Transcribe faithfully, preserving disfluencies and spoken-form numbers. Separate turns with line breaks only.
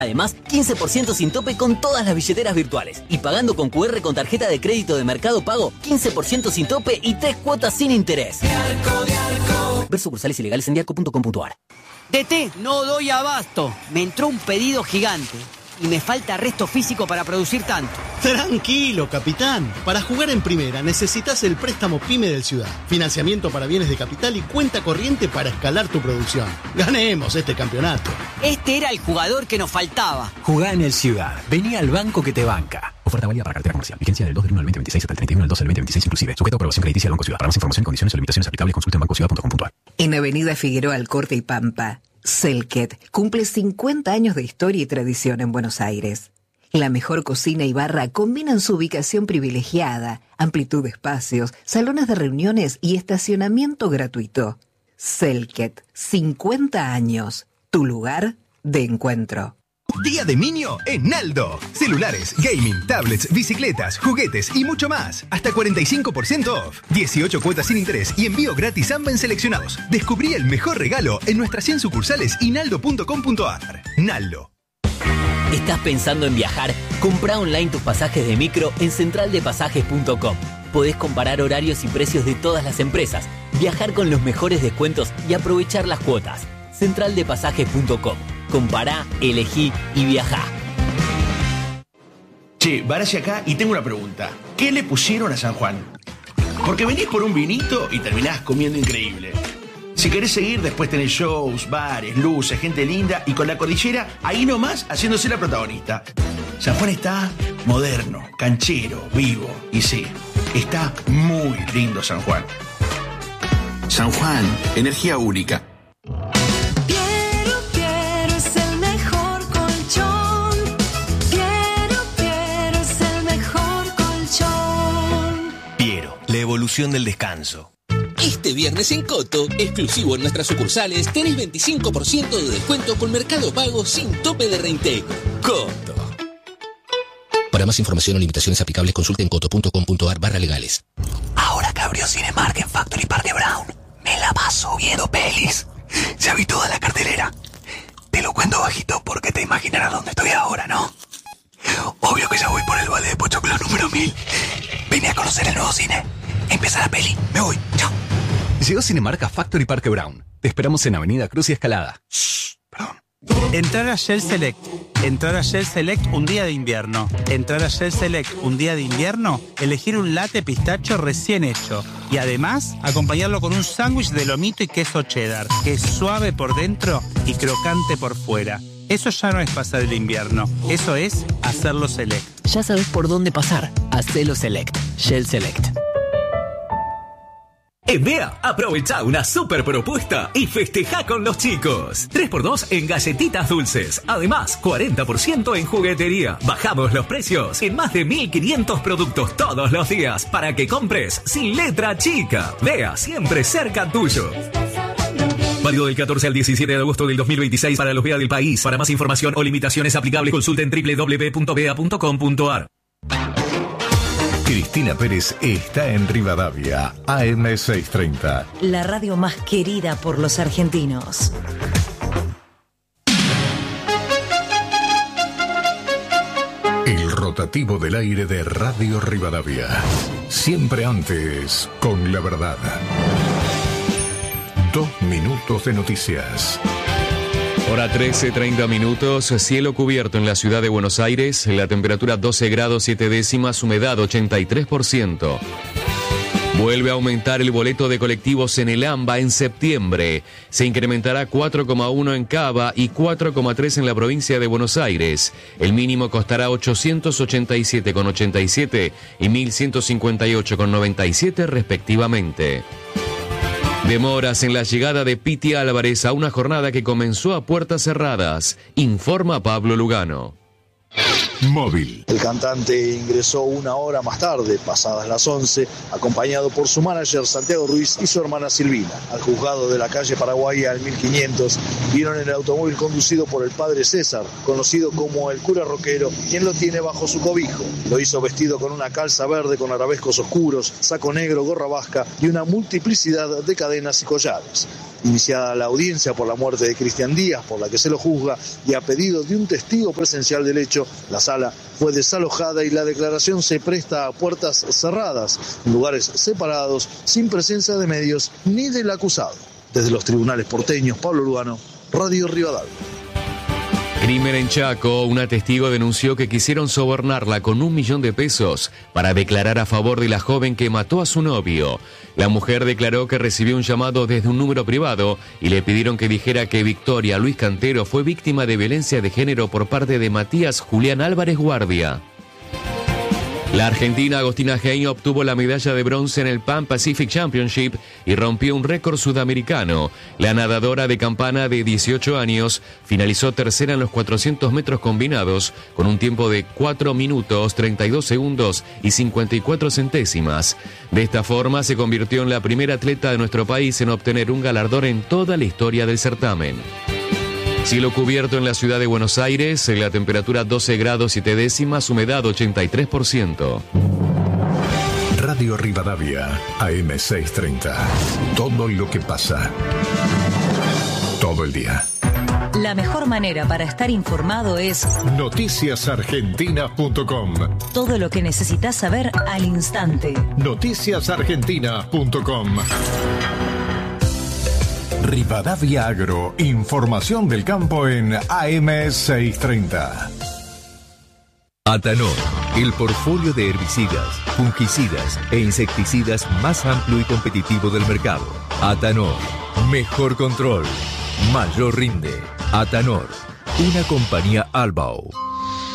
Además, quince por ciento sin tope con todas las billeteras virtuales. Y pagando con cu erre con tarjeta de crédito de Mercado Pago, quince por ciento sin tope y tres cuotas sin interés. Dialco, Dialco. Ver sucursales ilegales en dialco punto com punto ar.
D T, no doy abasto. Me entró un pedido gigante y me falta resto físico para producir tanto.
Tranquilo, capitán. Para jugar en primera necesitas el préstamo PYME del Ciudad. Financiamiento para bienes de capital y cuenta corriente para escalar tu producción. Ganemos este campeonato.
Este era el jugador que nos faltaba.
Jugá en el Ciudad. Vení al banco que te banca. Oferta válida para cartera comercial. Vigencia del dos del uno del veinte veintiséis hasta el treinta y uno del doce del veinte veintiséis inclusive. Sujeto a aprobación crediticia del Banco Ciudad. Para más información, condiciones o limitaciones aplicables, consulta en banco ciudad punto com punto ar.
En Avenida Figueroa Alcorte y Pampa, Selket cumple cincuenta años de historia y tradición en Buenos Aires. La mejor cocina y barra combinan su ubicación privilegiada, amplitud de espacios, salones de reuniones y estacionamiento gratuito. Selket, cincuenta años, tu lugar de encuentro.
Día de Minio en Naldo. Celulares, gaming, tablets, bicicletas, juguetes y mucho más. Hasta cuarenta y cinco por ciento off. dieciocho cuotas sin interés y envío gratis AMBA en seleccionados. Descubrí el mejor regalo en nuestras cien sucursales y naldo punto com punto ar. Naldo.
¿Estás pensando en viajar? Comprá online tus pasajes de micro en central de pasajes punto com. Podés comparar horarios y precios de todas las empresas, viajar con los mejores descuentos y aprovechar las cuotas. central de pasajes punto com. Compará, elegí y viajá.
Che, Barassi acá y tengo una pregunta. ¿Qué le pusieron a San Juan? Porque venís por un vinito y terminás comiendo increíble. Si querés seguir, después tenés shows, bares, luces, gente linda y con la cordillera ahí nomás haciéndose la protagonista. San Juan está moderno, canchero, vivo y sí, está muy lindo San Juan.
San Juan, energía única.
La evolución del descanso.
Este viernes en Coto, exclusivo en nuestras sucursales, tenés veinticinco por ciento de descuento con Mercado Pago sin tope de reintegro. Coto. Para más información o limitaciones aplicables, consulte en coto punto com punto ar barra legales.
Ahora que abrió Cinemark en Factory Parque Brown, me la paso viendo pelis. Ya vi toda la cartelera. Te lo cuento bajito porque te imaginarás dónde estoy ahora, ¿no? Obvio que ya voy por el vale de Pochoclo número mil. Vine a conocer el nuevo cine. Empieza la peli. Me voy. Chao.
Llegó Cinemark a Factory Parque Brown. Te esperamos en Avenida Cruz y Escalada.
Shh, perdón. Entrar a Shell Select. Entrar a Shell Select un día de invierno. Entrar a Shell Select un día de invierno. Elegir un latte pistacho recién hecho. Y además, acompañarlo con un sándwich de lomito y queso cheddar, que es suave por dentro y crocante por fuera. Eso ya no es pasar el invierno. Eso es hacerlo Select.
Ya sabes por dónde pasar. Hacelo Select. Shell Select.
En B E A, aprovecha una super propuesta y festeja con los chicos. tres por dos en galletitas dulces. Además, cuarenta por ciento en juguetería. Bajamos los precios en más de mil quinientos productos todos los días para que compres sin letra chica. B E A, siempre cerca tuyo. Válido del catorce al diecisiete de agosto del dos mil veintiséis para los B E A del país. Para más información o limitaciones aplicables, consulten doble u doble u doble u punto b e a punto com punto ar.
Cristina Pérez está en Rivadavia, A M seiscientos treinta.
La radio más querida por los argentinos.
El rotativo del aire de Radio Rivadavia. Siempre antes, con la verdad. Dos minutos de noticias.
Hora trece, treinta minutos, cielo cubierto en la ciudad de Buenos Aires, la temperatura doce grados siete décimas, humedad ochenta y tres por ciento. Vuelve a aumentar el boleto de colectivos en el AMBA en septiembre. Se incrementará cuatro coma uno en Cava y cuatro coma tres en la provincia de Buenos Aires. El mínimo costará ochocientos ochenta y siete con ochenta y siete y mil ciento cincuenta y ocho con noventa y siete respectivamente. Demoras en la llegada de Piti Álvarez a una jornada que comenzó a puertas cerradas, informa Pablo Lugano.
Móvil.
El cantante ingresó una hora más tarde, pasadas las once, acompañado por su manager Santiago Ruiz y su hermana Silvina. Al juzgado de la calle Paraguay al mil quinientos, vieron el automóvil conducido por el padre César, conocido como el cura rockero, quien lo tiene bajo su cobijo. Lo hizo vestido con una calza verde con arabescos oscuros, saco negro, gorra vasca y una multiplicidad de cadenas y collares. Iniciada la audiencia por la muerte de Cristian Díaz, por la que se lo juzga, y a pedido de un testigo presencial del hecho, la sala fue desalojada y la declaración se presta a puertas cerradas, en lugares separados, sin presencia de medios ni del acusado. Desde los tribunales porteños, Pablo Lugano, Radio Rivadavia.
Crimen en Chaco, una testigo denunció que quisieron sobornarla con un millón de pesos para declarar a favor de la joven que mató a su novio. La mujer declaró que recibió un llamado desde un número privado y le pidieron que dijera que Victoria Luis Cantero fue víctima de violencia de género por parte de Matías Julián Álvarez Guardia. La argentina Agostina Hein obtuvo la medalla de bronce en el Pan Pacific Championship y rompió un récord sudamericano. La nadadora de campana de dieciocho años finalizó tercera en los cuatrocientos metros combinados con un tiempo de cuatro minutos, treinta y dos segundos y cincuenta y cuatro centésimas. De esta forma se convirtió en la primera atleta de nuestro país en obtener un galardón en toda la historia del certamen. Cielo cubierto en la ciudad de Buenos Aires, la temperatura doce grados siete décimas, humedad ochenta y tres por ciento.
Radio Rivadavia, A M seiscientos treinta. Todo lo que pasa. Todo el día.
La mejor manera para estar informado es
noticias argentinas punto com.
Todo lo que necesitas saber al instante.
noticias argentinas punto com. Rivadavia Agro, información del campo en A M seiscientos treinta.
Atanor, el portfolio de herbicidas, fungicidas e insecticidas más amplio y competitivo del mercado. Atanor, mejor control, mayor rinde. Atanor, una compañía Albao.